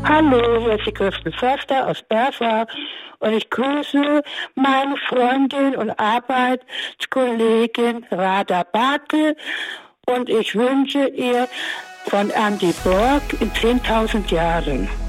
Hallo, hier ist die Kirsten Förster aus Berfa und ich grüße meine Freundin und Arbeitskollegin Rada Bartel und ich wünsche ihr von Andy Borg in 10.000 Jahren.